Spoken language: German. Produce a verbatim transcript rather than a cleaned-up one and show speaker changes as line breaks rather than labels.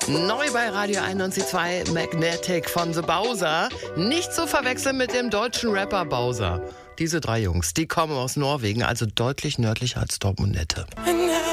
Neu bei Radio einundneunzig Komma zwei Magnetic von The Bowser. Nicht zu verwechseln mit dem deutschen Rapper Bowser. Diese drei Jungs, die kommen aus Norwegen, also deutlich nördlicher als Dortmund-Nette.